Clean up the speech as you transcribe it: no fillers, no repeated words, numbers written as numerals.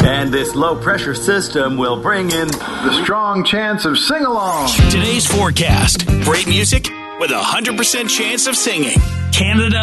And this low-pressure system will bring in the strong chance of sing-along. Today's forecast. Great music with a 100% chance of singing. Canada